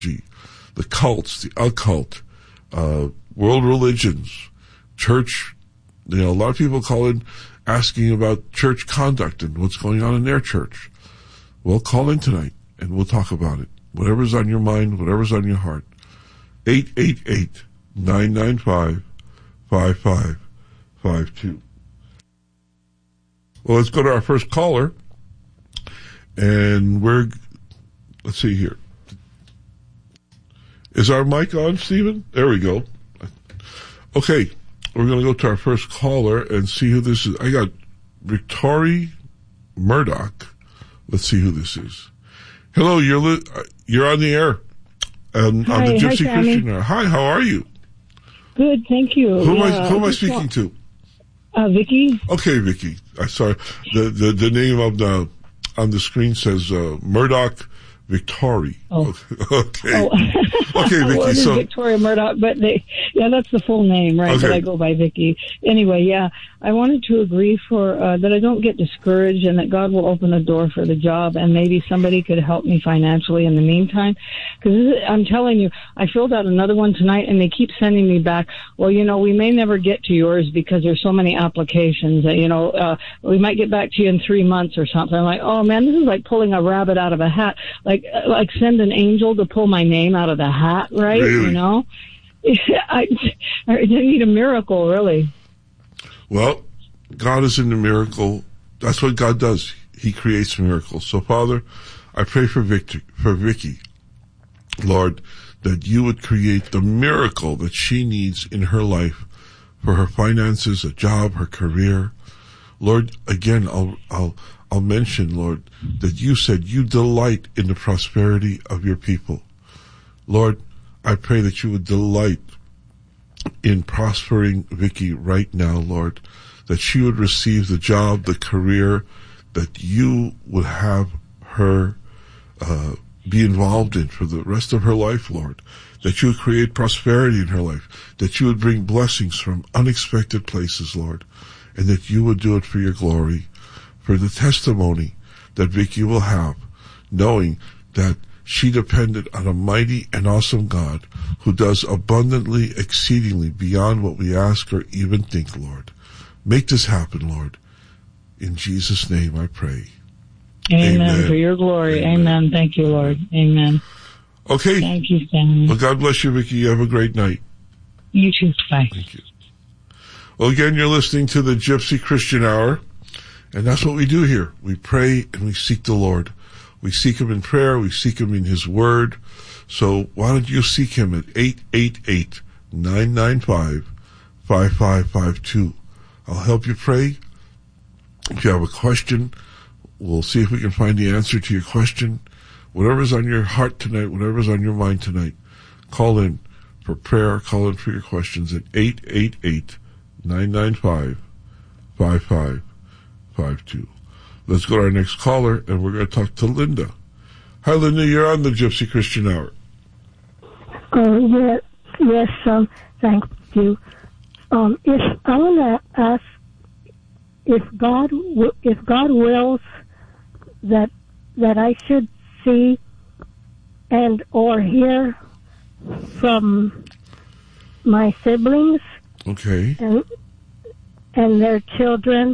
the cults, the occult, world religions, church. A lot of people call in asking about church conduct and what's going on in their church. Well, call in tonight and we'll talk about it. Whatever's on your mind, whatever's on your heart. 888-995-5552. Well, let's go to our first caller. And let's see here. Is our mic on, Stephen? There we go. Okay, we're going to go to our first caller and see who this is. I got Victoria Murdoch. Let's see who this is. Hello, you're on the air. On the Gypsy Christian Hour. Hi, how are you? Good, thank you. Who am I speaking to? Vicky. Okay, Vicky. I saw the name on the screen says Murdoch Victoria. Oh. Okay. Oh. Okay, Vicky. Well, so Victoria Murdoch, but that's the full name, right? Okay. But I go by Vicky. Anyway, I wanted to agree for that I don't get discouraged and that God will open a door for the job and maybe somebody could help me financially in the meantime. Because I'm telling you, I filled out another one tonight and they keep sending me back. Well, we may never get to yours because there's so many applications. We might get back to you in 3 months or something. I'm like, oh man, this is like pulling a rabbit out of a hat. Like send an angel to pull my name out of the hat, right? Really? I need a miracle, really. Well, God is in the miracle. That's what God does. He creates miracles. So, Father, I pray for Vicky, Lord, that you would create the miracle that she needs in her life for her finances, a job, her career. Lord, again, I'll mention, Lord, that you said you delight in the prosperity of your people. Lord, I pray that you would delight in prospering Vicky right now, Lord, that she would receive the job, the career that you would have her be involved in for the rest of her life, Lord, that you would create prosperity in her life, that you would bring blessings from unexpected places, Lord, and that you would do it for your glory, for the testimony that Vicky will have, knowing that she depended on a mighty and awesome God who does abundantly, exceedingly beyond what we ask or even think, Lord. Make this happen, Lord. In Jesus' name I pray. Amen. For your glory. Amen. Thank you, Lord. Amen. Okay. Thank you, Stanley. Well, God bless you, Vicky. You have a great night. You too. Bye. Thank you. Well, again, you're listening to the Gypsy Christian Hour, and that's what we do here. We pray and we seek the Lord. We seek him in prayer. We seek him in his word. So why don't you seek him at 888-995-5552. I'll help you pray. If you have a question, we'll see if we can find the answer to your question. Whatever's on your heart tonight, whatever's on your mind tonight, call in for prayer, call in for your questions at 888-995-5552. Let's go to our next caller, and we're going to talk to Linda. Hi, Linda. You're on the Gypsy Christian Hour. Yes. Thank you. If I want to ask, if God wills that I should see and or hear from my siblings, okay, and their children.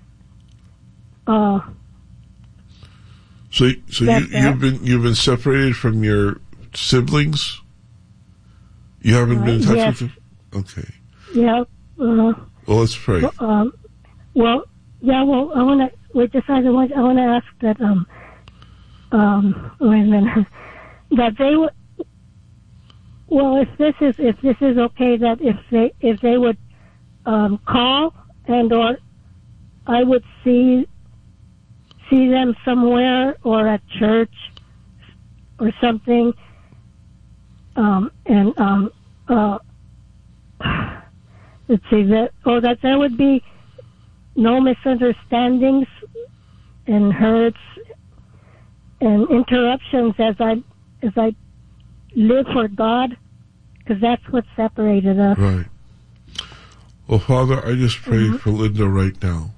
So you've been separated from your siblings? You haven't been in touch with them? Okay. Yeah. Well, let's pray. I want to. Wait, I want to ask that. Wait a minute. That they would. Well, if this is okay, that if they would call and or I would see them somewhere or at church or something, let's see that there would be no misunderstandings and hurts and interruptions as I live for God, because that's what separated us. Right. Well, Father, I just pray for Linda right now.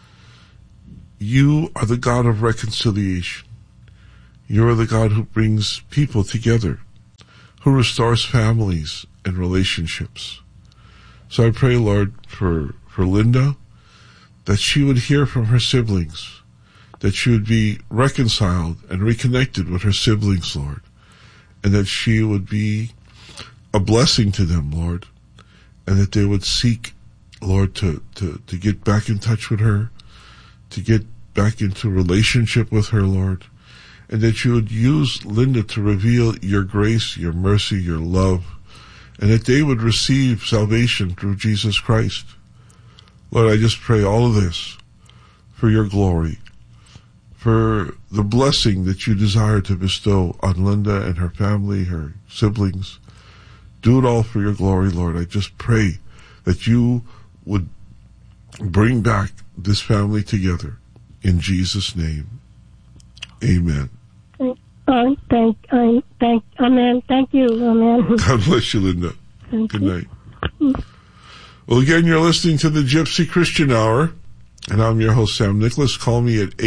You are the God of reconciliation. You are the God who brings people together who restores families and relationships. So I pray, Lord, for Linda, that she would hear from her siblings, that she would be reconciled and reconnected with her siblings, Lord, and that she would be a blessing to them, Lord, and that they would seek, Lord, to get back in touch with her, to get back into relationship with her, Lord, and that you would use Linda to reveal your grace, your mercy, your love, and that they would receive salvation through Jesus Christ. Lord, I just pray all of this for your glory, for the blessing that you desire to bestow on Linda and her family, her siblings. Do it all for your glory, Lord. I just pray that you would bring back this family together. In Jesus' name, amen. Amen. Thank you. Amen. God bless you, Linda. Good night. Well, again, you're listening to the Gypsy Christian Hour, and I'm your host, Sam Nicholas. Call me at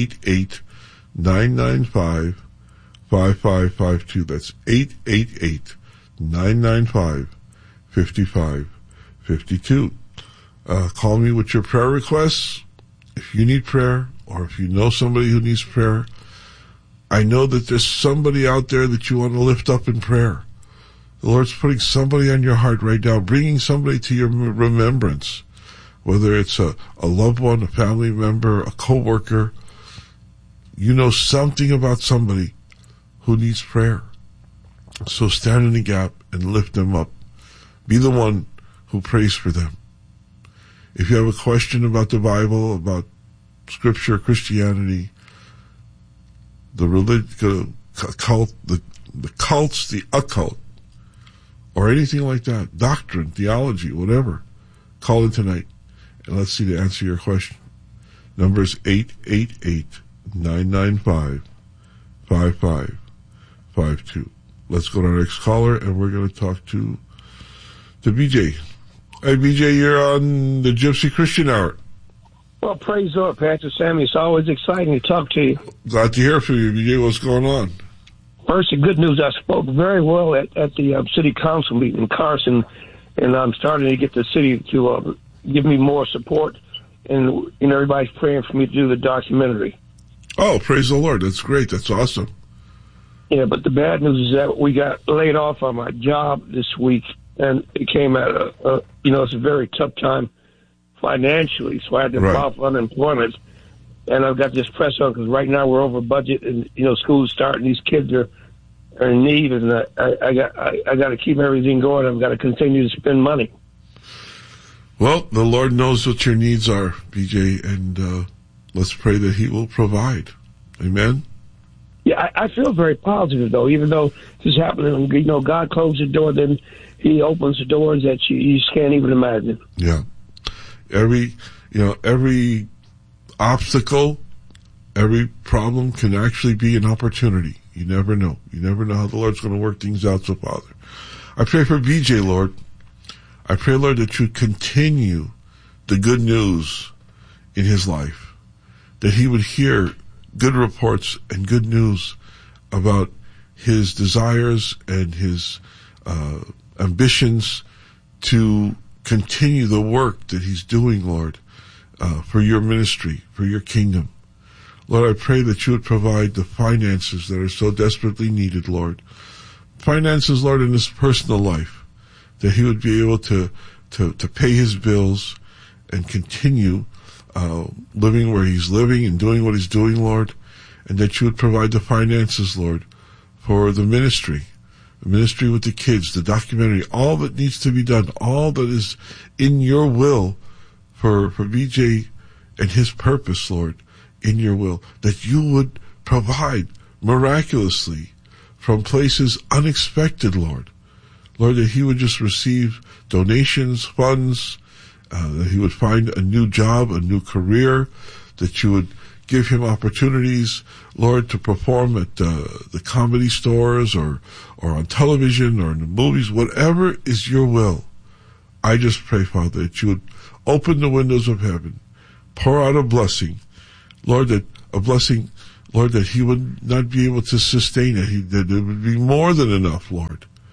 888-995-5552. That's 888-995-5552. Call me with your prayer requests. If you need prayer, or if you know somebody who needs prayer, I know that there's somebody out there that you want to lift up in prayer. The Lord's putting somebody on your heart right now, bringing somebody to your remembrance, whether it's a loved one, a family member, a co-worker. You know something about somebody who needs prayer. So stand in the gap and lift them up. Be the one who prays for them. If you have a question about the Bible, about Scripture, Christianity, the religion, cult, the cults, the occult, or anything like that, doctrine, theology, whatever, call in tonight and let's see to answer your question. Number is 888-995-5552. Let's go to our next caller, and we're going to talk to BJ. Hey, BJ, you're on the Gypsy Christian Hour. Well, praise the Lord, Pastor Sammy. It's always exciting to talk to you. Glad to hear from you, BJ. What's going on? First, the good news, I spoke very well at the city council meeting in Carson, and I'm starting to get the city to give me more support, and everybody's praying for me to do the documentary. Oh, praise the Lord. That's great. That's awesome. Yeah, but the bad news is that we got laid off on my job this week, and it came at it's a very tough time financially, so I had to file for unemployment. And I've got this press on because right now we're over budget, and school's starting. These kids are in need, and I got to keep everything going. I've got to continue to spend money. Well, the Lord knows what your needs are, BJ, and let's pray that He will provide. Amen. Yeah, I feel very positive though, even though this is happening. God closed the door, then He opens the doors that you just can't even imagine. Yeah, every obstacle, every problem can actually be an opportunity. You never know. You never know how the Lord's going to work things out. So, Father, I pray for BJ, Lord. I pray, Lord, that you continue the good news in his life, that he would hear good reports and good news about his desires and his ambitions to continue the work that he's doing, Lord, for your ministry, for your kingdom. Lord, I pray that you would provide the finances that are so desperately needed, Lord. Finances, Lord, in his personal life, that he would be able to pay his bills and continue living where he's living and doing what he's doing, Lord, and that you would provide the finances, Lord, for the ministry with the kids, the documentary, all that needs to be done, all that is in your will for BJ and his purpose, Lord, in your will, that you would provide miraculously from places unexpected, Lord. Lord, that he would just receive donations, funds, that he would find a new job, a new career, that you would give him opportunities, Lord, to perform at the comedy stores or on television or in the movies, whatever is your will. I just pray, Father, that you would open the windows of heaven, pour out a blessing, Lord, that he would not be able to sustain it, that it would be more than enough, Lord.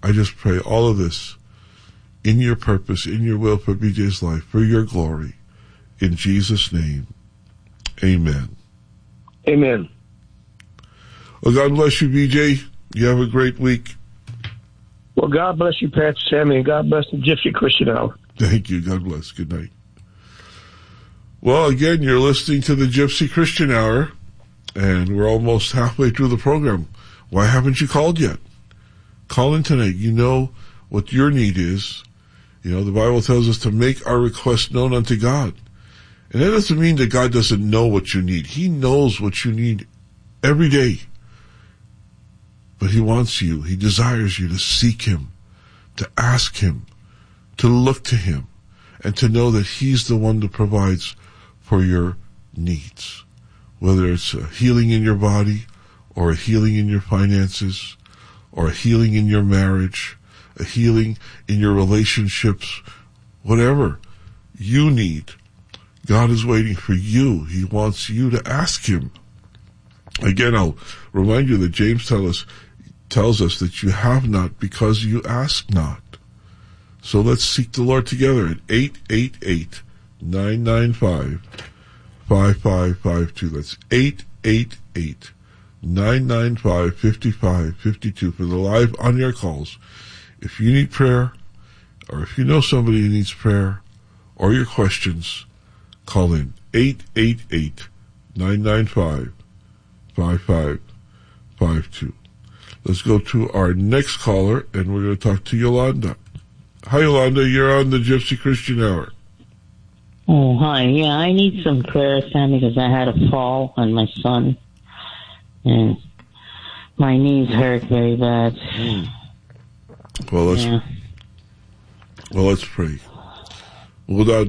I just pray all of this in your purpose, in your will for BJ's life, for your glory. In Jesus' name, amen. Amen. Well, God bless you, BJ. You have a great week. Well, God bless you, Pastor Sammy, and God bless the Gypsy Christian Hour. Thank you. God bless. Good night. Well, again, you're listening to the Gypsy Christian Hour, and we're almost halfway through the program. Why haven't you called yet? Call in tonight. You know what your need is. You know, the Bible tells us to make our requests known unto God. And that doesn't mean that God doesn't know what you need. He knows what you need every day. But He wants you, He desires you to seek Him, to ask Him, to look to Him, and to know that He's the one that provides for your needs. Whether it's a healing in your body, or a healing in your finances, or a healing in your marriage, a healing in your relationships, whatever you need, God is waiting for you. He wants you to ask Him. Again, I'll remind you that James tells us that you have not because you ask not. So let's seek the Lord together at 888-995-5552. That's 888-995-5552 for the live on-air calls. If you need prayer, or if you know somebody who needs prayer, or your questions, call in 888-995-5552. Let's go to our next caller, and we're going to talk to Yolanda. Hi, Yolanda. You're on the Gypsy Christian Hour. Oh, hi. Yeah, I need some prayer, Sam, because I had a fall on my son, and my knees hurt very bad. Well, let's pray. Whatever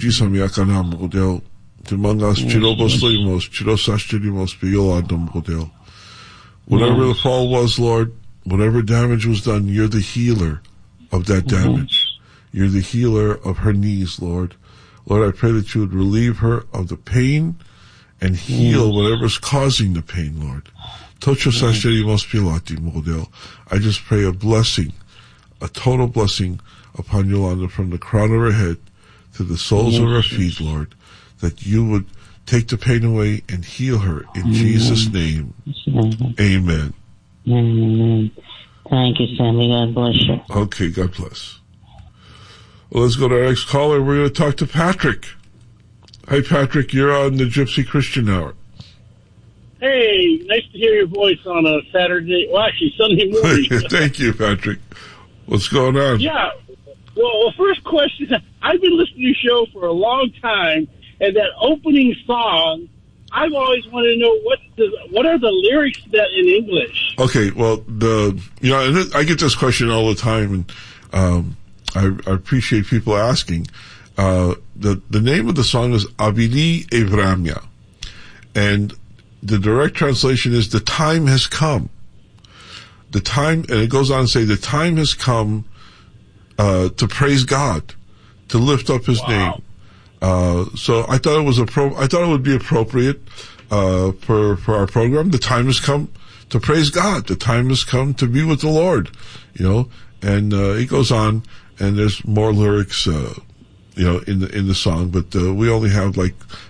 the fall was, Lord, whatever damage was done, you're the healer of that damage. You're the healer of her knees, Lord. Lord, I pray that you would relieve her of the pain and heal whatever's causing the pain, Lord. I just pray a blessing, a total blessing upon Yolanda from the crown of her head to the soles of her feet, Lord, that you would take the pain away and heal her in Jesus' name. Amen. Amen. Thank you, Sammy. God bless you. Okay, God bless. Well, let's go to our next caller. We're going to talk to Patrick. Hi, Patrick. You're on the Gypsy Christian Hour. Hey, nice to hear your voice on a Saturday, well, actually Sunday morning. Thank you, Patrick. What's going on? Yeah. Well, first question, I've been listening to your show for a long time, and that opening song, I've always wanted to know what are the lyrics that in English? Okay, well, I get this question all the time, and I appreciate people asking. The name of the song is Avili Evramia, and the direct translation is "The time has come." The time, and it goes on to say, "The time has come to praise God, to lift up His name." So I thought it would be appropriate for our program. The time has come to praise God. The time has come to be with the Lord. And it goes on, and there's more lyrics, in the song. But we only have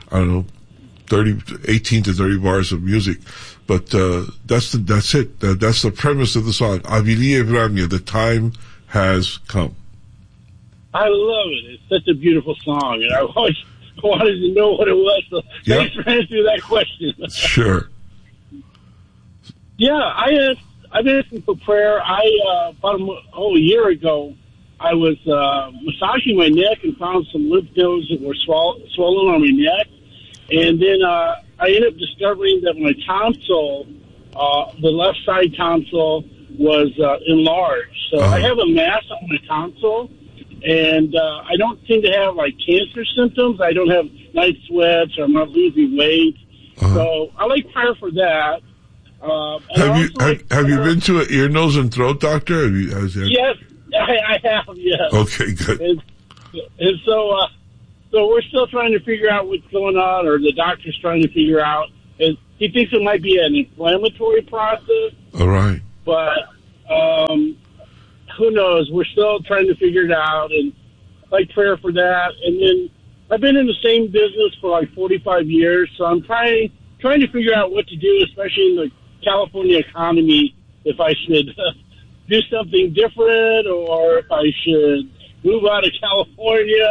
18 to 30 bars of music. But that's it. That's the premise of the song. Avili Evramia, the time has come. I love it. It's such a beautiful song, and I always wanted to know what it was. So thanks for answering that question. Sure. Yeah, I've been asking for prayer. About a year ago, I was massaging my neck and found some lymph nodes that were swollen on my neck, and then I ended up discovering that my tonsil, the left side tonsil, was enlarged. So I have a mass on my tonsil. And I don't seem to have cancer symptoms. I don't have night sweats, or I'm not losing weight. So I like prayer for that. Have you been to an ear, nose, and throat doctor? Yes, I have. Yes. Okay, good. And so we're still trying to figure out what's going on, or the doctor's trying to figure out. And he thinks it might be an inflammatory process. All right. But who knows? We're still trying to figure it out, and I'd like prayer for that. And then I've been in the same business for like 45 years, so I'm trying to figure out what to do, especially in the California economy, if I should do something different or if I should move out of California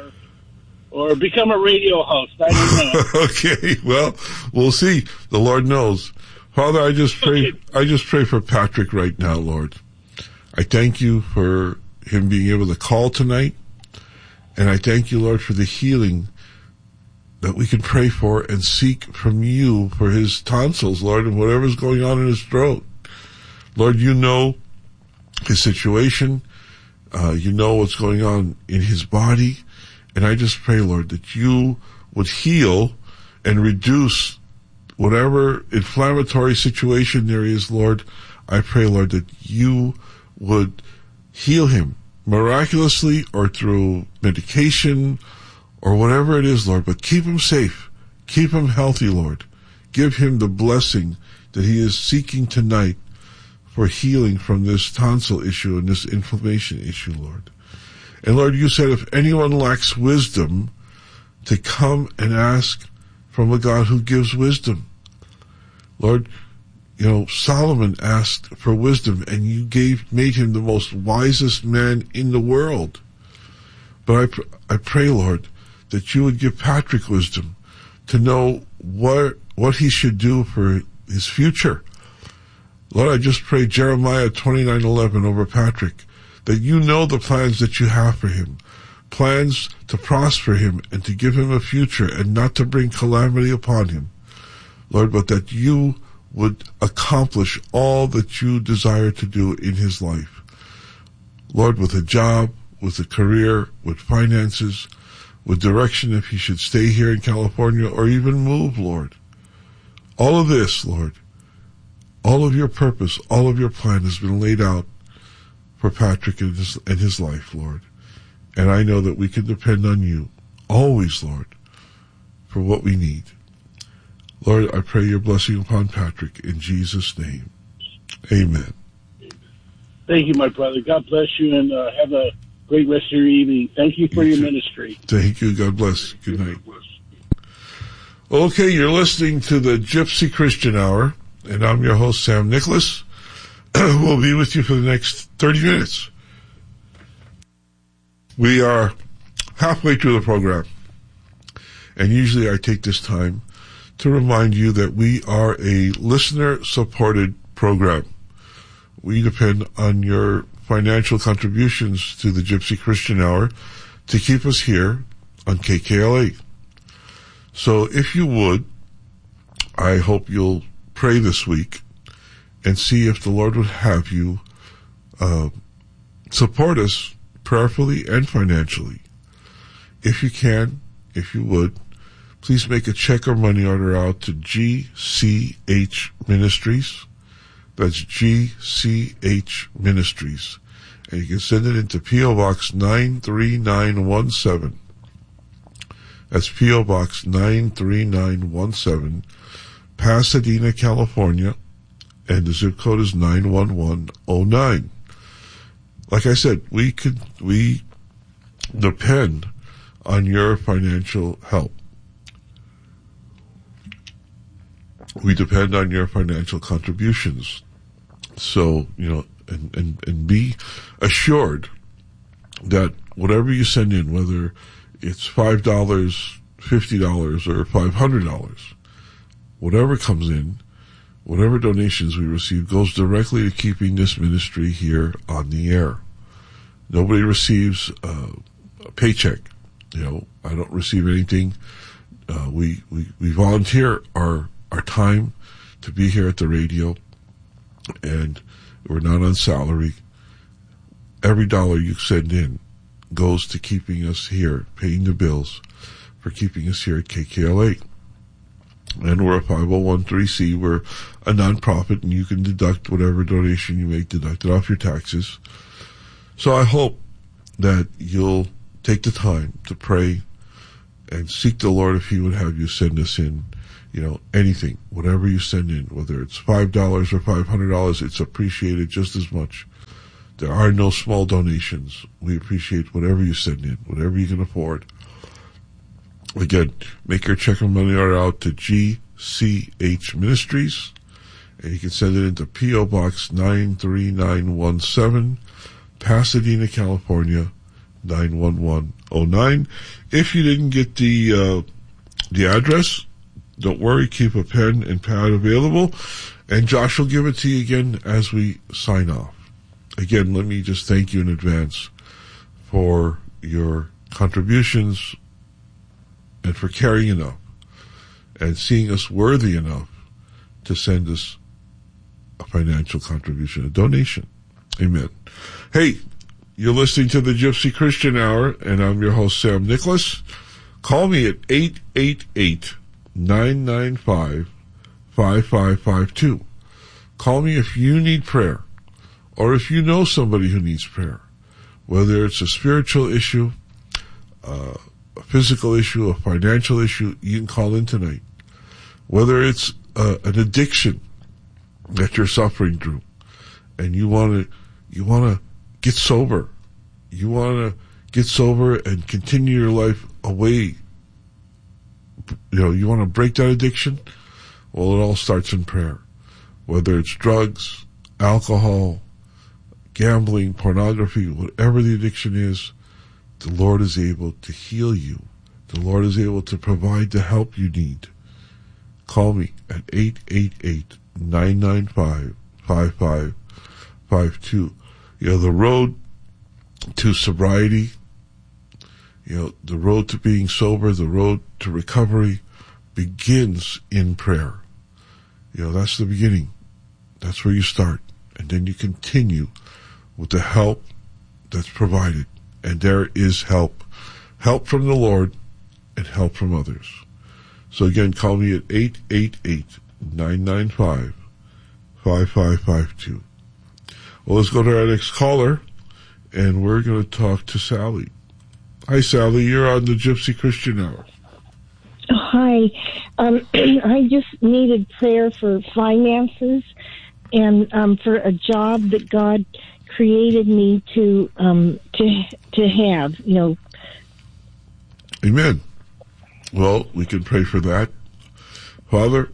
or become a radio host. I don't know. Okay, well, we'll see. The Lord knows. Father, I just pray for Patrick right now, Lord. I thank you for him being able to call tonight. And I thank you, Lord, for the healing that we can pray for and seek from you for his tonsils, Lord, and whatever's going on in his throat. Lord, you know his situation. You know what's going on in his body. And I just pray, Lord, that you would heal and reduce whatever inflammatory situation there is, Lord. I pray, Lord, that you would heal him miraculously or through medication or whatever it is, Lord. But keep him safe. Keep him healthy, Lord. Give him the blessing that he is seeking tonight for healing from this tonsil issue and this inflammation issue, Lord. And Lord, you said if anyone lacks wisdom, to come and ask from a God who gives wisdom. Lord, you know, Solomon asked for wisdom, and you made him the most wisest man in the world. But I pray, Lord, that you would give Patrick wisdom to know what he should do for his future. Lord, I just pray Jeremiah 29:11 over Patrick, that you know the plans that you have for him, plans to prosper him and to give him a future and not to bring calamity upon him. Lord, but that you would accomplish all that you desire to do in his life. Lord, with a job, with a career, with finances, with direction if he should stay here in California or even move, Lord. All of this, Lord, all of your purpose, all of your plan has been laid out for Patrick and his life, Lord. And I know that we can depend on you, always, Lord, for what we need. Lord, I pray your blessing upon Patrick in Jesus' name. Amen. Thank you, my brother. God bless you, and have a great rest of your evening. Thank you for your ministry. Thank you. God bless. Good night. Okay, you're listening to the Gypsy Christian Hour, and I'm your host, Sam Nicholas. We'll be with you for the next 30 minutes. We are halfway through the program, and usually I take this time to remind you that we are a listener-supported program. We depend on your financial contributions to the Gypsy Christian Hour to keep us here on KKLA. So if you would, I hope you'll pray this week and see if the Lord would have you support us prayerfully and financially. If you can, if you would, please make a check or money order out to GCH Ministries. That's GCH Ministries. And you can send it into P.O. Box 93917. That's P.O. Box 93917, Pasadena, California, and the zip code is 91109. Like I said, we depend on your financial help. We depend on your financial contributions. So, you know, and be assured that whatever you send in, whether it's $5, $50, or $500, whatever comes in, whatever donations we receive goes directly to keeping this ministry here on the air. Nobody receives a paycheck. You know, I don't receive anything. We volunteer our time to be here at the radio, and we're not on salary. Every dollar you send in goes to keeping us here, paying the bills for keeping us here at KKLA. And we're a 501(c)(3). We're a nonprofit, and you can deduct whatever donation you make, deduct it off your taxes. So I hope that you'll take the time to pray and seek the Lord if he would have you send us in, you know, anything, whatever you send in, whether it's $5 or $500, it's appreciated just as much There are no small donations. We appreciate whatever you send in, whatever you can afford. Again, make your check and money order out to GCH Ministries, and you can send it into P.O. Box 93917, Pasadena, California, 91109. If you didn't get the address, don't worry, keep a pen and pad available, and Josh will give it to you again as we sign off. Again, let me just thank you in advance for your contributions and for caring enough and seeing us worthy enough to send us a financial contribution, a donation. Amen. Hey, you're listening to the Gypsy Christian Hour, and I'm your host, Sam Nicholas. Call me at 888-995-5552. Call me if you need prayer, or if you know somebody who needs prayer, whether it's a spiritual issue, a physical issue, a financial issue. You can call in tonight. Whether it's an addiction that you're suffering through, and you want to get sober. You want to get sober and continue your life away. You want to break that addiction? Well, it all starts in prayer. Whether it's drugs, alcohol, gambling, pornography, whatever the addiction is, the Lord is able to heal you. The Lord is able to provide the help you need. Call me at 888-995-5552. The road to sobriety, the road to being sober, the road to recovery begins in prayer. That's the beginning. That's where you start. And then you continue with the help that's provided. And there is help. Help from the Lord and help from others. So again, call me at 888-995-5552. Well, let's go to our next caller, and we're going to talk to Sally. Hi, Sally. You're on the Gypsy Christian Hour. Hi. I just needed prayer for finances and for a job that God created me to have. Amen. Well, we can pray for that. Father,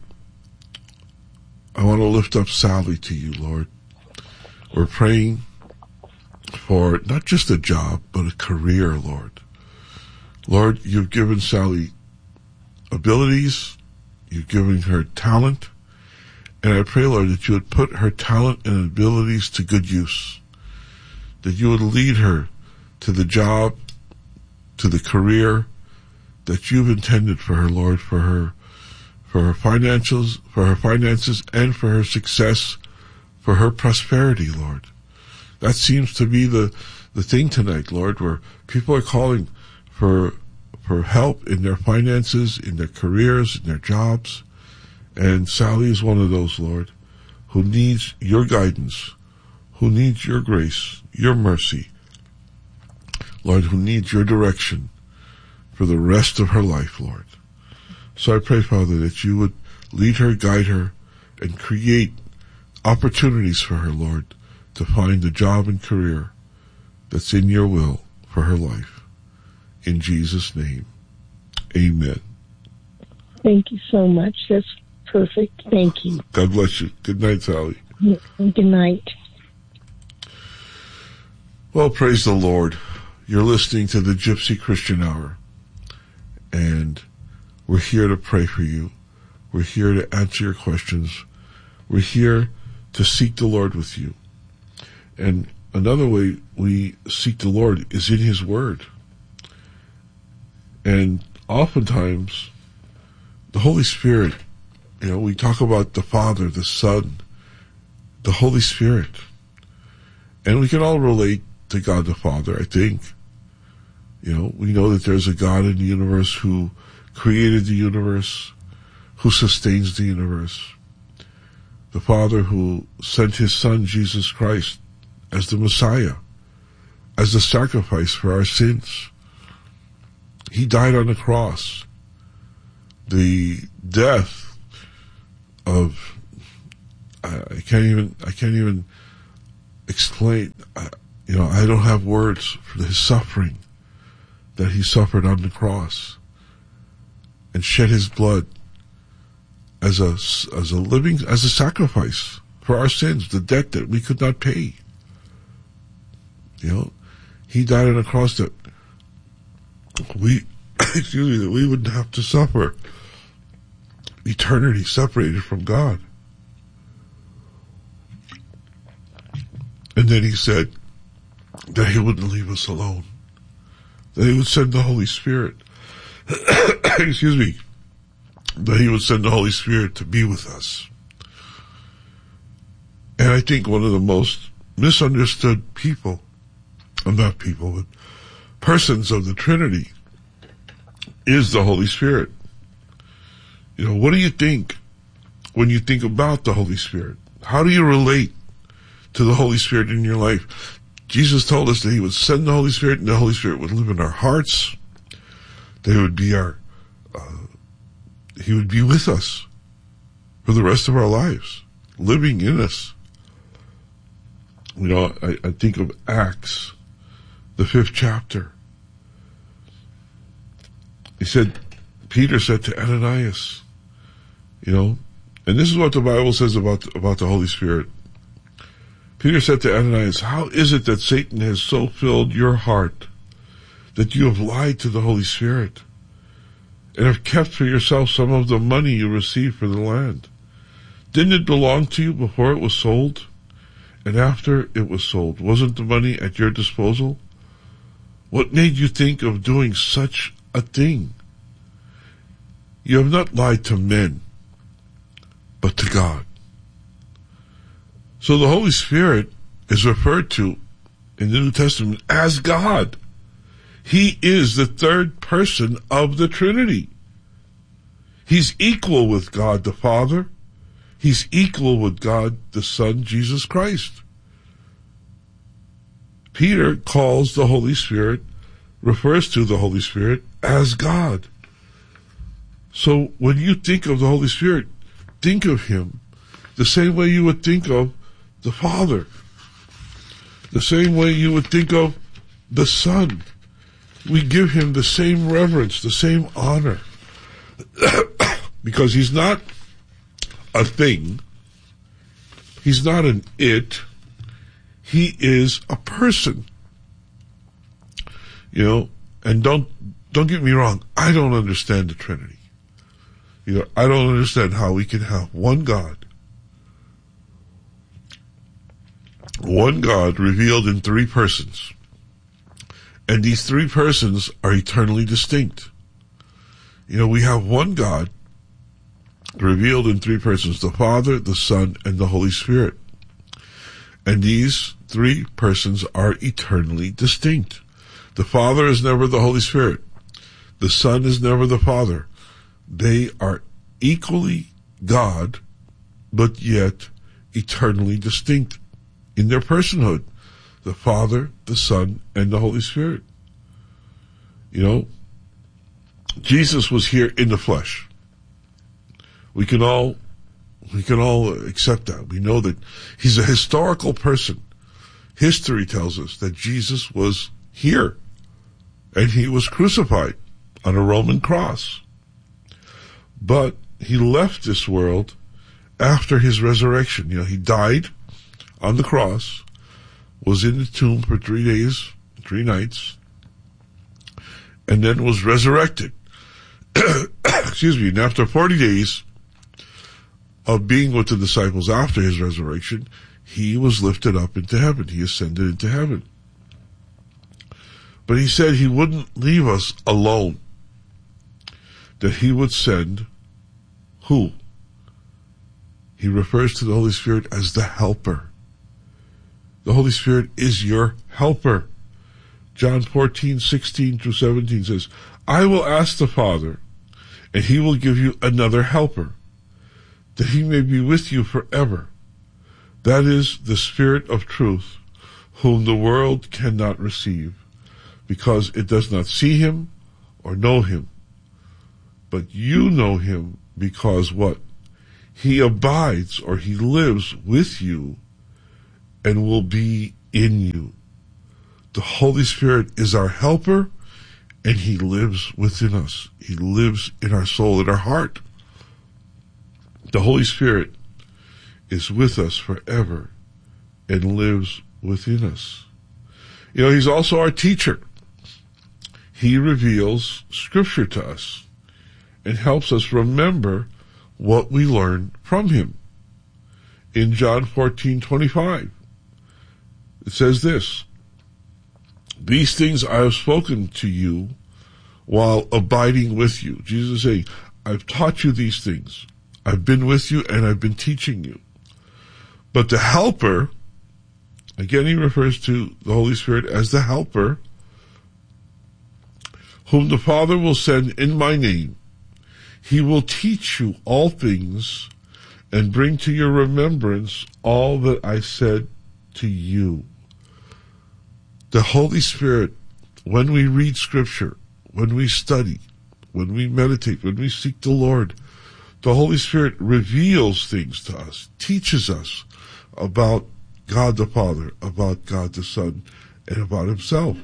I want to lift up Sally to you, Lord. We're praying for not just a job, but a career, Lord. Lord, you've given Sally abilities. You've given her talent. And I pray, Lord, that you would put her talent and abilities to good use. That you would lead her to the job, to the career that you've intended for her, Lord, for her finances, and for her success, for her prosperity, Lord. That seems to be the thing tonight, Lord, where people are calling for help in their finances, in their careers, in their jobs. And Sally is one of those, Lord, who needs your guidance, who needs your grace, your mercy, Lord, who needs your direction for the rest of her life, Lord. So I pray, Father, that you would lead her, guide her, and create opportunities for her, Lord, to find the job and career that's in your will for her life. In Jesus' name, amen. Thank you so much. That's perfect. Thank you. God bless you. Good night, Sally. Good night. Well, praise the Lord. You're listening to the Gypsy Christian Hour, and we're here to pray for you. We're here to answer your questions. We're here to seek the Lord with you. And another way we seek the Lord is in His Word. And oftentimes, the Holy Spirit, we talk about the Father, the Son, the Holy Spirit. And we can all relate to God the Father, I think. We know that there's a God in the universe who created the universe, who sustains the universe. The Father who sent His Son, Jesus Christ, as the Messiah, as the sacrifice for our sins. He died on the cross. The death of, I can't even explain. I don't have words for his suffering that he suffered on the cross and shed his blood as a sacrifice for our sins, the debt that we could not pay. He died on a cross that we wouldn't have to suffer eternity separated from God. And then he said that he wouldn't leave us alone, that he would send the Holy Spirit, that he would send the Holy Spirit to be with us. And I think one of the most misunderstood persons of the Trinity is the Holy Spirit. What do you think when you think about the Holy Spirit? How do you relate to the Holy Spirit in your life? Jesus told us that he would send the Holy Spirit, and the Holy Spirit would live in our hearts. They would be he would be with us for the rest of our lives, living in us. I think of Acts, the 5th chapter. Peter said to Ananias, and this is what the Bible says about the Holy Spirit. Peter said to Ananias, "How is it that Satan has so filled your heart that you have lied to the Holy Spirit and have kept for yourself some of the money you received for the land? Didn't it belong to you before it was sold? And after it was sold, wasn't the money at your disposal? What made you think of doing such a thing? You have not lied to men, but to God." So the Holy Spirit is referred to in the New Testament as God. He is the third person of the Trinity. He's equal with God the Father. He's equal with God the Son, Jesus Christ. Peter refers to the Holy Spirit as God. So when you think of the Holy Spirit, think of him the same way you would think of the Father, the same way you would think of the Son. We give him the same reverence, the same honor, because he's not a thing. He's not an it. He is a person. And don't get me wrong, I don't understand the Trinity. I don't understand how we can have one God revealed in three persons. And these three persons are eternally distinct. We have one God revealed in three persons, the Father, the Son, and the Holy Spirit. And these three persons are eternally distinct. The Father is never the Holy Spirit. The Son is never the Father. They are equally God, but yet eternally distinct in their personhood. The Father, the Son, and the Holy Spirit. Jesus was here in the flesh. We can all accept that. We know that he's a historical person. History tells us that Jesus was here, and he was crucified on a Roman cross. But he left this world after his resurrection. He died on the cross, was in the tomb for 3 days, 3 nights, and then was resurrected. And after 40 days of being with the disciples after his resurrection, he was lifted up into heaven. He ascended into heaven. But he said he wouldn't leave us alone, that he would send who? He refers to the Holy Spirit as the helper. The Holy Spirit is your helper. John 14:16-17 says, "I will ask the Father, and he will give you another helper, that he may be with you forever. That is the Spirit of truth, whom the world cannot receive, because it does not see him or know him. But you know him, because" what? "He abides," or he lives with you, "and will be in you." The Holy Spirit is our helper, and He lives within us. He lives in our soul, in our heart. The Holy Spirit is with us forever and lives within us. You know, He's also our teacher. He reveals Scripture to us and helps us remember what we learn from Him. In John 14:25, it says this, "These things I have spoken to you while abiding with you." Jesus is saying, I've taught you these things. I've been with you and I've been teaching you. But the Helper, again He refers to the Holy Spirit as the Helper, whom the Father will send in my name. He will teach you all things and bring to your remembrance all that I said to you. The Holy Spirit, when we read Scripture, when we study, when we meditate, when we seek the Lord, the Holy Spirit reveals things to us, teaches us about God the Father, about God the Son, and about Himself.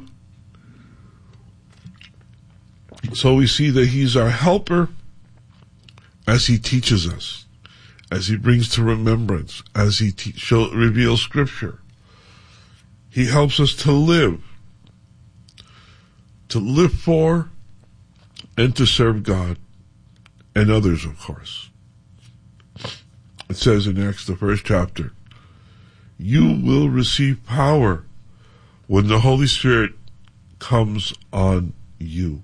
So we see that He's our helper as He teaches us, as He brings to remembrance, as He reveals Scripture. He helps us to live for and to serve God and others, of course. It says in Acts, the 1st chapter, "You will receive power when the Holy Spirit comes on you.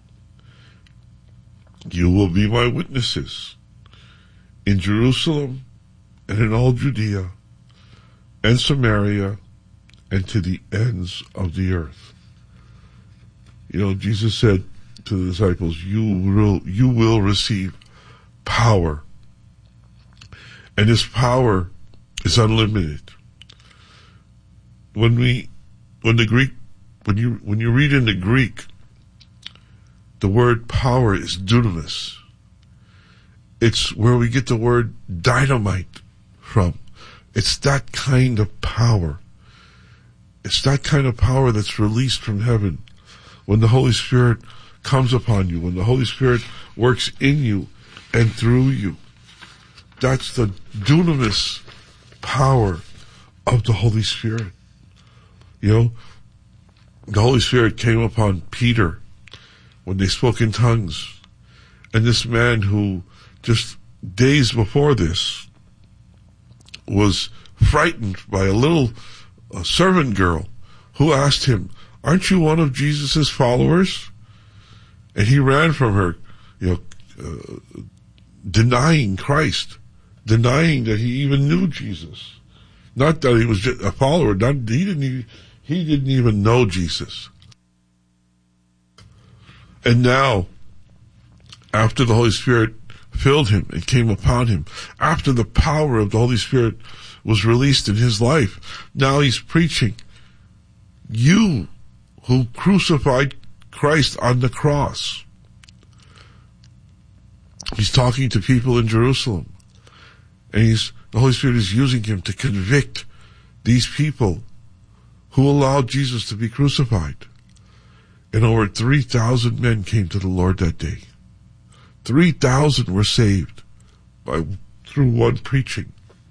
You will be my witnesses in Jerusalem and in all Judea and Samaria and to the ends of the earth." You know, Jesus said to the disciples, you will receive power. And this power is unlimited. When you read in the Greek, the word power is dunamis. It's where we get the word dynamite from. It's that kind of power. It's that kind of power that's released from heaven when the Holy Spirit comes upon you, when the Holy Spirit works in you and through you. That's the dunamis power of the Holy Spirit. You know, the Holy Spirit came upon Peter when they spoke in tongues. And this man who just days before this was frightened by a little servant girl who asked him, "Aren't you one of Jesus' followers?" And he ran from her, denying Christ, denying that he even knew Jesus. Not that he was just a follower. He didn't even know Jesus. And now, after the Holy Spirit filled him and came upon him, after the power of the Holy Spirit was released in his life, now he's preaching, "You who crucified Christ on the cross." He's talking to people in Jerusalem. And the Holy Spirit is using him to convict these people who allowed Jesus to be crucified. And over 3,000 men came to the Lord that day. 3,000 were saved through one preaching.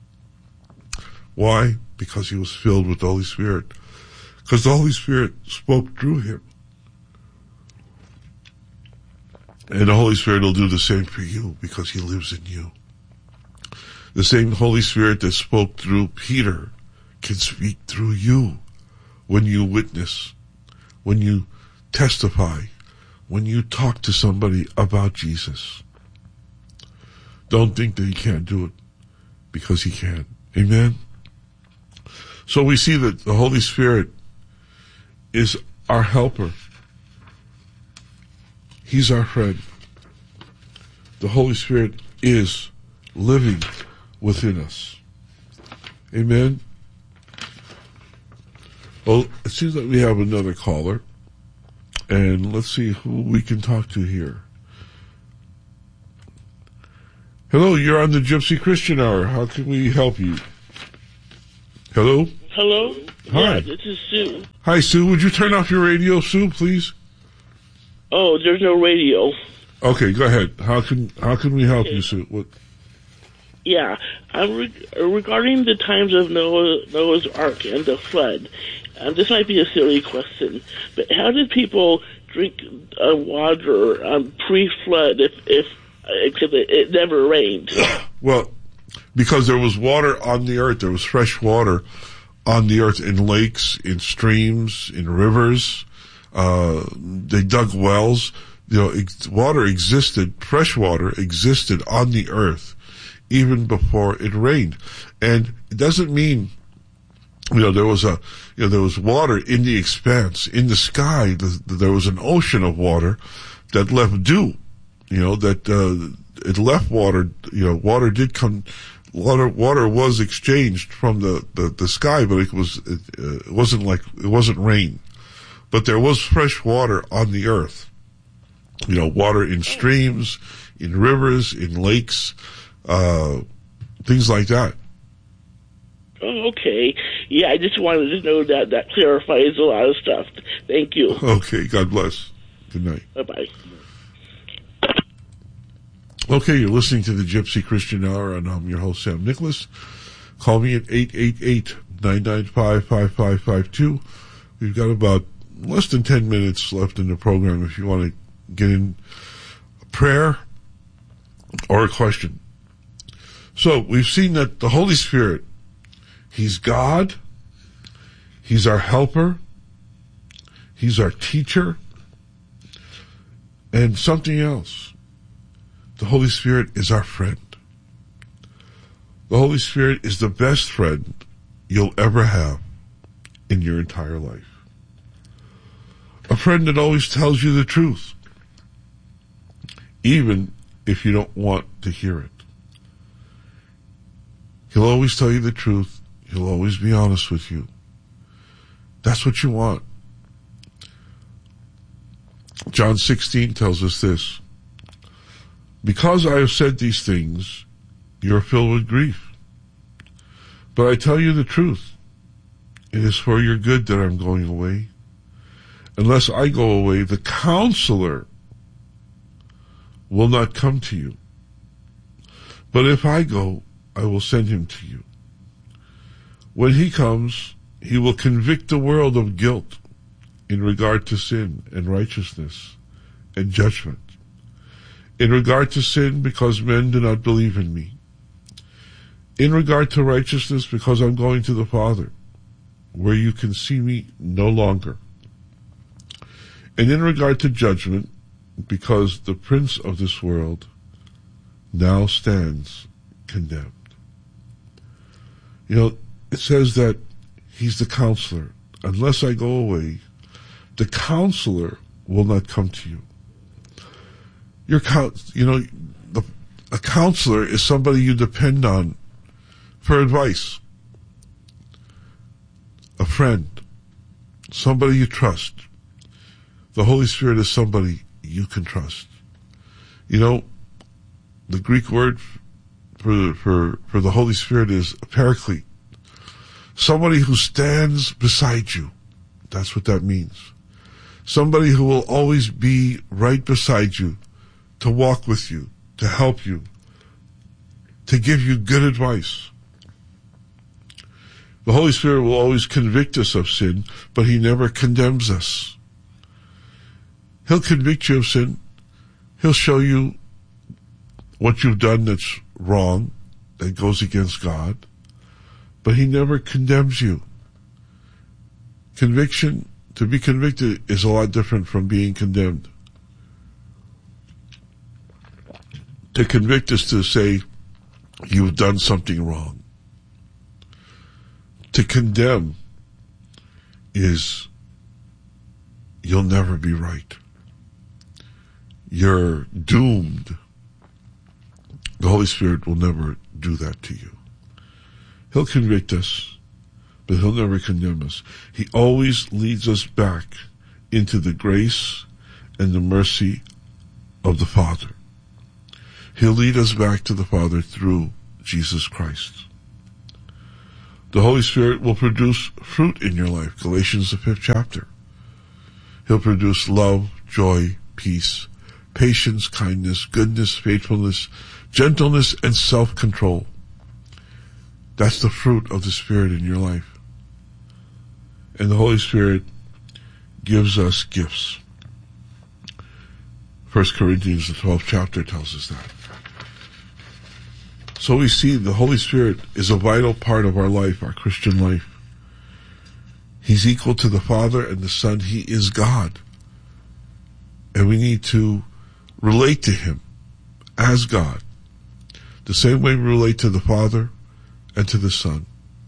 Why? Because he was filled with the Holy Spirit. Because the Holy Spirit spoke through him. And the Holy Spirit will do the same for you because he lives in you. The same Holy Spirit that spoke through Peter can speak through you when you witness, when you testify, when you talk to somebody about Jesus. Don't think that he can't do it, because he can. Amen? So we see that the Holy Spirit is our helper. He's our friend. The Holy Spirit is living within us. Amen? Well, it seems like we have another caller. And let's see who we can talk to here. Hello, you're on the Gypsy Christian Hour. How can we help you? Hello? Hello? Hi. Yeah, this is Sue. Hi, Sue. Would you turn off your radio, Sue, please? Oh, there's no radio. Okay, go ahead. How can we help you, Sue? What? Yeah, regarding the times of Noah's Ark and the flood, this might be a silly question, but how did people drink water pre-flood except it never rained? Well, because there was water on the earth. There was fresh water on the earth in lakes, in streams, in rivers. They dug wells. Water existed, fresh water existed on the earth even before it rained. And it doesn't mean, there was water in the expanse, in the sky. There was an ocean of water that left dew, it left water, water did come, water was exchanged from the sky, but it wasn't rain. But there was fresh water on the earth. Water in streams, in rivers, in lakes, things like that. Oh, okay. Yeah, I just wanted to know that clarifies a lot of stuff. Thank you. Okay, God bless. Good night. Bye-bye. Okay, you're listening to the Gypsy Christian Hour, and I'm your host, Sam Nicholas. Call me at 888-995-5552. We've got about less than 10 minutes left in the program if you want to get in a prayer or a question. So, we've seen that the Holy Spirit, He's God, He's our helper, He's our teacher, and something else. The Holy Spirit is our friend. The Holy Spirit is the best friend you'll ever have in your entire life. A friend that always tells you the truth, even if you don't want to hear it. He'll always tell you the truth. He'll always be honest with you. That's what you want. John 16 tells us this. Because I have said these things, you're filled with grief. But I tell you the truth. It is for your good that I'm going away. Unless I go away, the Counselor will not come to you. But if I go, I will send him to you. When he comes, he will convict the world of guilt in regard to sin and righteousness and judgment. In regard to sin, because men do not believe in me. In regard to righteousness, because I'm going to the Father, where you can see me no longer. And in regard to judgment, because the prince of this world now stands condemned. It says that he's the Counselor. Unless I go away, the Counselor will not come to you. A counselor is somebody you depend on for advice. A friend. Somebody you trust. The Holy Spirit is somebody you can trust. The Greek word for the Holy Spirit is paraclete. Somebody who stands beside you. That's what that means. Somebody who will always be right beside you, to walk with you, to help you, to give you good advice. The Holy Spirit will always convict us of sin, but He never condemns us. He'll convict you of sin. He'll show you what you've done that's wrong, that goes against God, but He never condemns you. Conviction, to be convicted, is a lot different from being condemned. To convict is to say you've done something wrong. To condemn is you'll never be right. You're doomed. The Holy Spirit will never do that to you. He'll convict us, but He'll never condemn us. He always leads us back into the grace and the mercy of the Father. He'll lead us back to the Father through Jesus Christ. The Holy Spirit will produce fruit in your life. Galatians, the 5th chapter. He'll produce love, joy, peace, patience, kindness, goodness, faithfulness, gentleness, and self-control. That's the fruit of the Spirit in your life. And the Holy Spirit gives us gifts. 1 Corinthians, the 12th chapter, tells us that. So we see the Holy Spirit is a vital part of our life, our Christian life. He's equal to the Father and the Son. He is God. And we need to relate to Him as God, the same way we relate to the Father and to the Son.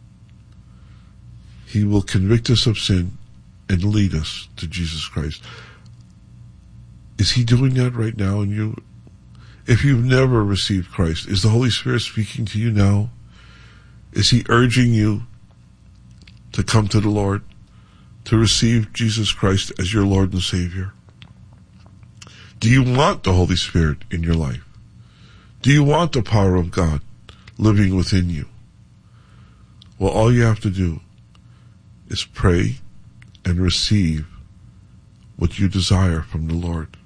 He will convict us of sin and lead us to Jesus Christ. Is He doing that right now in you? If you've never received Christ, is the Holy Spirit speaking to you now? Is He urging you to come to the Lord, to receive Jesus Christ as your Lord and Savior? Do you want the Holy Spirit in your life? Do you want the power of God living within you? Well, all you have to do is pray and receive what you desire from the Lord.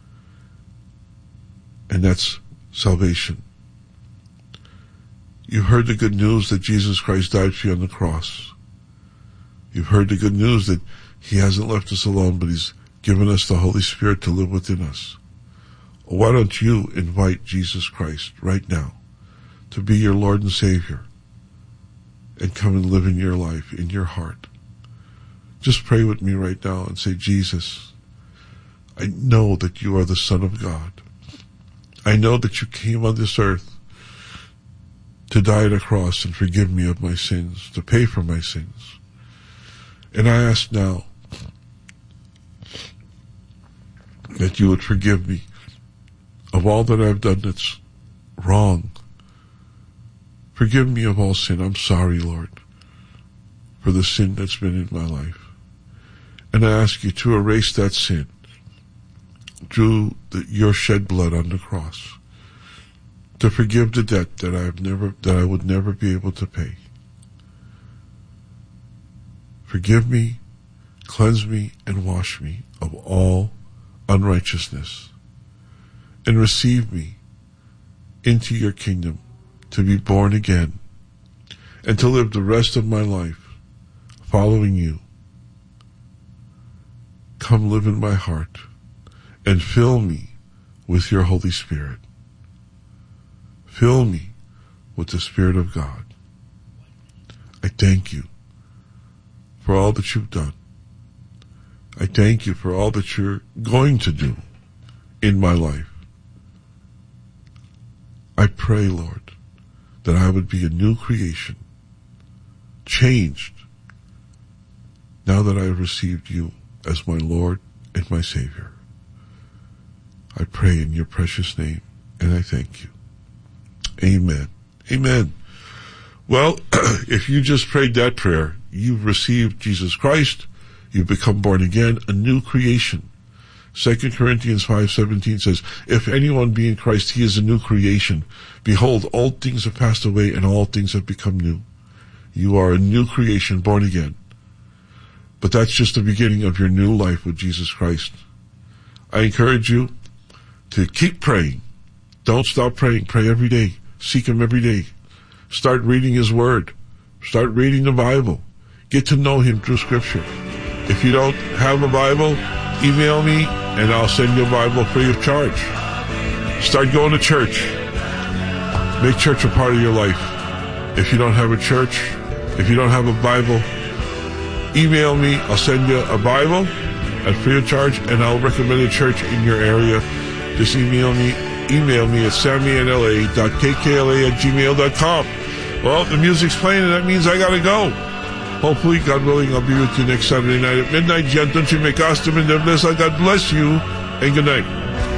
And that's salvation. You've heard the good news that Jesus Christ died for you on the cross. You've heard the good news that He hasn't left us alone, but He's given us the Holy Spirit to live within us. Why don't you invite Jesus Christ right now to be your Lord and Savior and come and live in your life, in your heart? Just pray with me right now and say, Jesus, I know that you are the Son of God. I know that you came on this earth to die on a cross and forgive me of my sins, to pay for my sins. And I ask now that you would forgive me of all that I've done that's wrong. Forgive me of all sin. I'm sorry, Lord, for the sin that's been in my life. And I ask you to erase that sin through your shed blood on the cross, to forgive the debt that I would never be able to pay. Forgive me, cleanse me, and wash me of all unrighteousness, and receive me into your kingdom to be born again and to live the rest of my life following you. Come live in my heart and fill me with your Holy Spirit. Fill me with the Spirit of God. I thank you for all that you've done. I thank you for all that you're going to do in my life. I pray, Lord, that I would be a new creation, changed, now that I have received you as my Lord and my Savior. I pray in your precious name, and I thank you. Amen. Amen. Well, if you just prayed that prayer, you've received Jesus Christ, you've become born again, a new creation. 2 Corinthians 5:17 says, if anyone be in Christ, he is a new creation. Behold, all things have passed away, and all things have become new. You are a new creation, born again. But that's just the beginning of your new life with Jesus Christ. I encourage you to keep praying. Don't stop praying. Pray every day. Seek Him every day. Start reading His Word. Start reading the Bible. Get to know Him through Scripture. If you don't have a Bible, email me and I'll send you a Bible free of charge. Start going to church. Make church a part of your life. If you don't have a church, if you don't have a Bible, email me. I'll send you a Bible at free of charge, and I'll recommend a church in your area. Just email me at sammynla.kkla@gmail.com. Well, the music's playing, and that means I gotta go. Hopefully, God willing, I'll be with you next Saturday night at midnight. God bless you, and good night.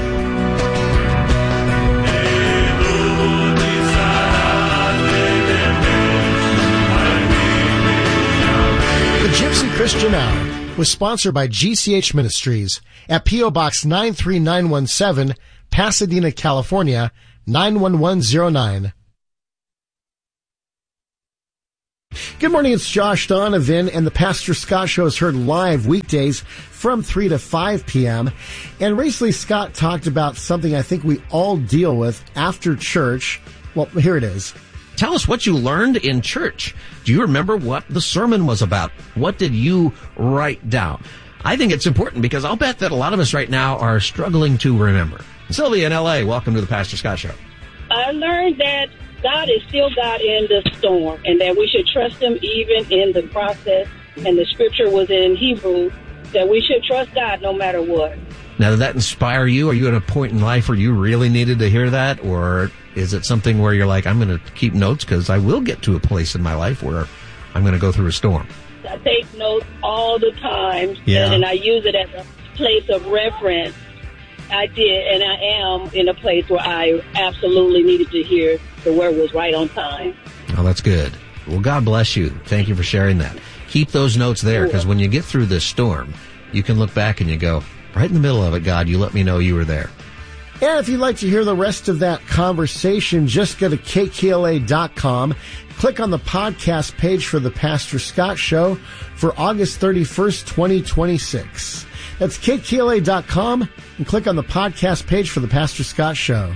The Gypsy Christian Hour was sponsored by GCH Ministries at P.O. Box 93917, Pasadena, California, 91109. Good morning, it's Josh Donovan, and the Pastor Scott Show is heard live weekdays from 3 to 5 p.m. And recently, Scott talked about something I think we all deal with after church. Well, here it is. Tell us what you learned in church. Do you remember what the sermon was about? What did you write down? I think it's important because I'll bet that a lot of us right now are struggling to remember. Sylvia in L.A., welcome to the Pastor Scott Show. I learned that God is still God in the storm, and that we should trust Him even in the process. And the scripture was in Hebrew that we should trust God no matter what. Now, did that inspire you? Are you at a point in life where you really needed to hear that? Or is it something where you're like, I'm going to keep notes because I will get to a place in my life where I'm going to go through a storm? I take notes all the time, yeah. And I use it as a place of reference. I did, and I am in a place where I absolutely needed to hear the word was right on time. Oh, that's good. Well, God bless you. Thank you for sharing that. Keep those notes there, because when you get through this storm, you can look back and you go, right in the middle of it, God, you let me know you were there. And if you'd like to hear the rest of that conversation, just go to kkla.com. Click on the podcast page for the Pastor Scott Show for August 31st, 2026. That's kkla.com, and click on the podcast page for the Pastor Scott Show.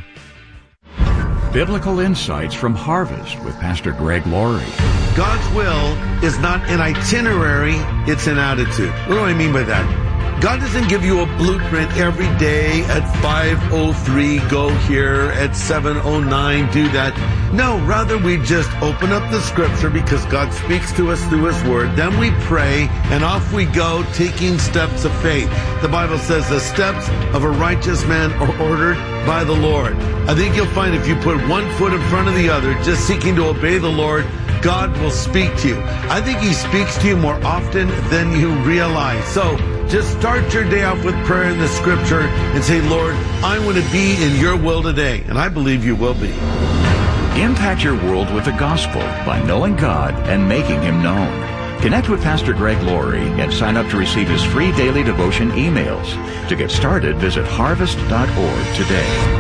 Biblical Insights from Harvest with Pastor Greg Laurie. God's will is not an itinerary, it's an attitude. What do I mean by that? God doesn't give you a blueprint every day at 5:03, go here, at 7:09, do that. No, rather we just open up the scripture because God speaks to us through His Word. Then we pray, and off we go, taking steps of faith. The Bible says the steps of a righteous man are ordered by the Lord. I think you'll find if you put one foot in front of the other, just seeking to obey the Lord, God will speak to you. I think He speaks to you more often than you realize. So just start your day off with prayer in the scripture and say, Lord, I want to be in your will today. And I believe you will be. Impact your world with the gospel by knowing God and making Him known. Connect with Pastor Greg Laurie and sign up to receive his free daily devotion emails. To get started, visit harvest.org today.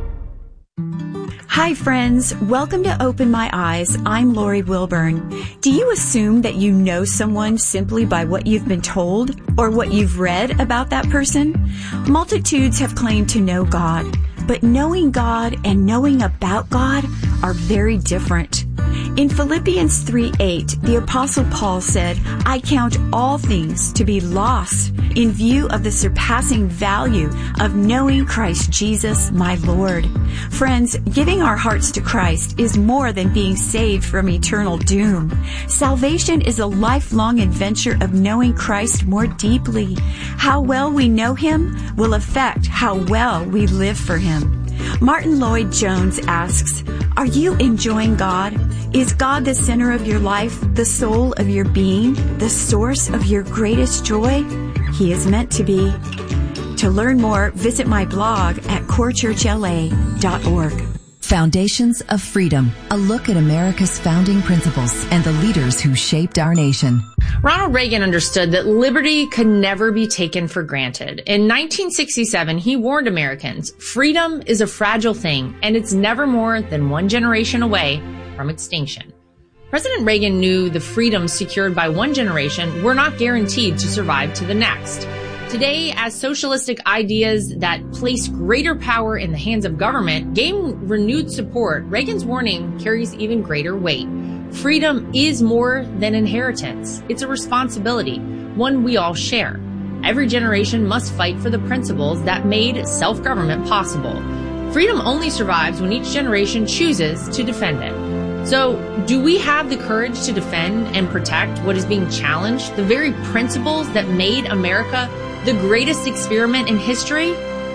Hi friends, welcome to Open My Eyes. I'm Lori Wilburn. Do you assume that you know someone simply by what you've been told or what you've read about that person? Multitudes have claimed to know God, but knowing God and knowing about God are very different. In Philippians 3:8, the Apostle Paul said, I count all things to be lost in view of the surpassing value of knowing Christ Jesus, my Lord. Friends, giving our hearts to Christ is more than being saved from eternal doom. Salvation is a lifelong adventure of knowing Christ more deeply. How well we know Him will affect how well we live for Him. Martin Lloyd-Jones asks, are you enjoying God? Is God the center of your life, the soul of your being, the source of your greatest joy? He is meant to be. To learn more, visit my blog at corechurchla.org. Foundations of Freedom, a look at America's founding principles and the leaders who shaped our nation. Ronald Reagan understood that liberty could never be taken for granted. In 1967, he warned Americans, freedom is a fragile thing, and it's never more than one generation away from extinction. President Reagan knew the freedoms secured by one generation were not guaranteed to survive to the next. Today, as socialistic ideas that place greater power in the hands of government gain renewed support, Reagan's warning carries even greater weight. Freedom is more than inheritance. It's a responsibility, one we all share. Every generation must fight for the principles that made self-government possible. Freedom only survives when each generation chooses to defend it. So, do we have the courage to defend and protect what is being challenged, the very principles that made America the greatest experiment in history?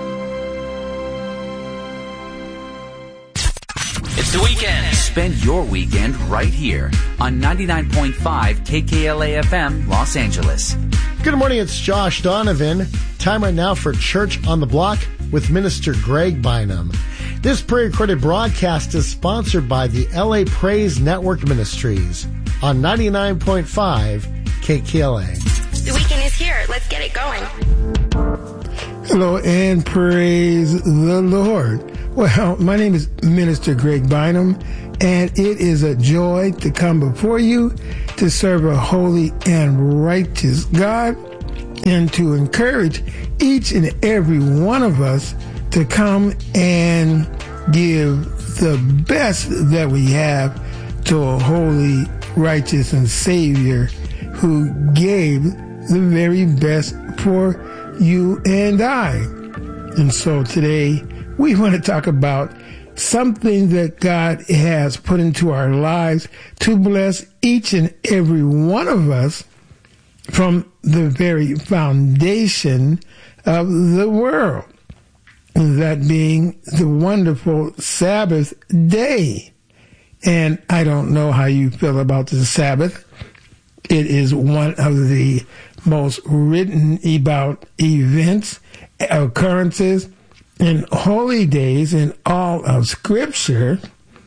It's the weekend. Spend your weekend right here on 99.5 KKLA FM, Los Angeles. Good morning, it's Josh Donovan. Time right now for Church on the Block with Minister Greg Bynum. This pre-recorded broadcast is sponsored by the LA Praise Network Ministries on 99.5 KKLA. The weekend is here. Let's get it going. Hello and praise the Lord. Well, my name is Minister Greg Bynum, and it is a joy to come before you to serve a holy and righteous God and to encourage each and every one of us to come and give the best that we have to a holy, righteous, and Savior who gave the very best for you and I. And so today we want to talk about something that God has put into our lives to bless each and every one of us from the very foundation of the world, that being the wonderful Sabbath day. And I don't know how you feel about the Sabbath. It is one of the most written about events, occurrences, and holy days in all of Scripture.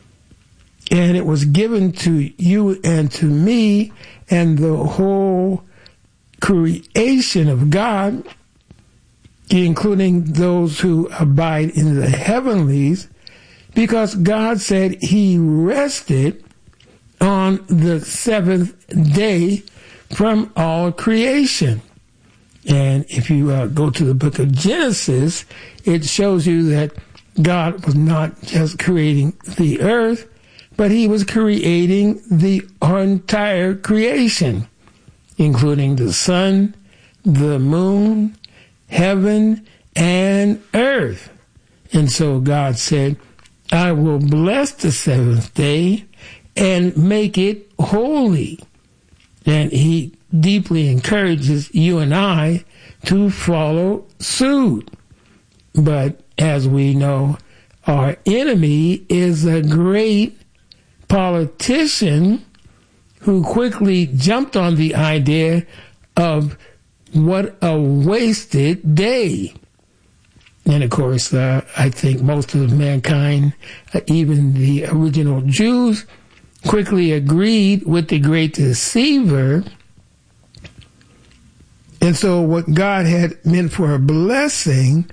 And it was given to you and to me and the whole creation of God, including those who abide in the heavenlies, because God said he rested on the seventh day from all creation. And if you go to the book of Genesis, it shows you that God was not just creating the earth, but he was creating the entire creation, including the sun, the moon, heaven, and earth. And so God said, I will bless the seventh day and make it holy. And he deeply encourages you and I to follow suit. But as we know, our enemy is a great politician who quickly jumped on the idea of what a wasted day. And of course, I think most of mankind, even the original Jews, quickly agreed with the great deceiver. And so what God had meant for a blessing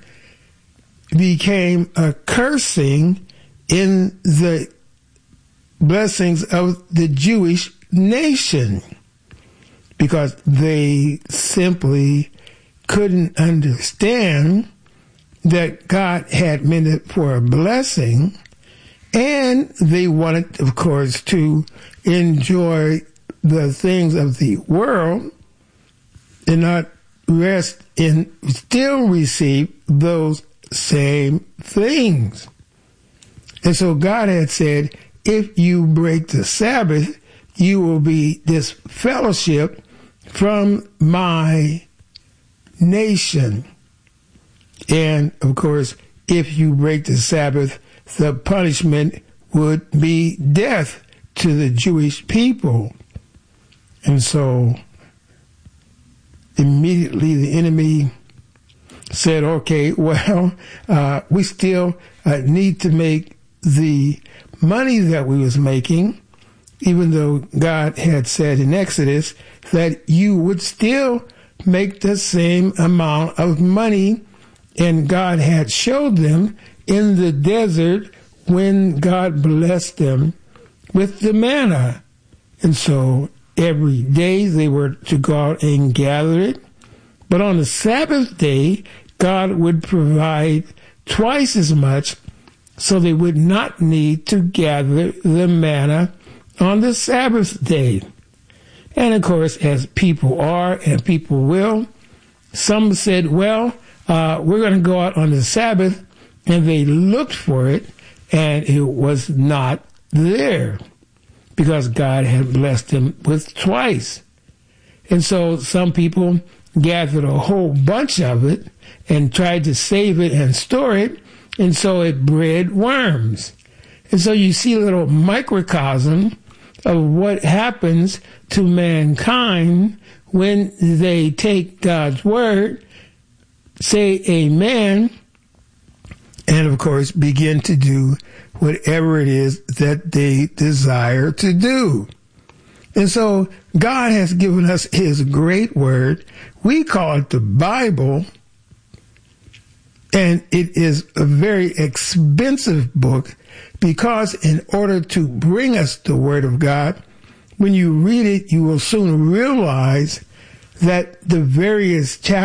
became a cursing in the blessings of the Jewish nation, because they simply couldn't understand that God had meant it for a blessing, and they wanted, of course, to enjoy the things of the world and not rest and still receive those same things. And so God had said, if you break the Sabbath, you will be disfellowship from my nation. And of course, if you break the Sabbath, the punishment would be death to the Jewish people. And so immediately the enemy said, okay, well, we still need to make the money that we was making, even though God had said in Exodus that you would still make the same amount of money. And God had showed them in the desert when God blessed them with the manna. And so every day they were to go out and gather it. But on the Sabbath day, God would provide twice as much, so they would not need to gather the manna on the Sabbath day. And of course, as people are and people will, some said, well, we're going to go out on the Sabbath, and they looked for it, and it was not there because God had blessed them with twice. And so some people gathered a whole bunch of it and tried to save it and store it, and so it bred worms. And so you see a little microcosm of what happens to mankind when they take God's word, say amen, and of course begin to do whatever it is that they desire to do. And so God has given us his great word. We call it the Bible. And it is a very expensive book because in order to bring us the Word of God, when you read it, you will soon realize that the various chapters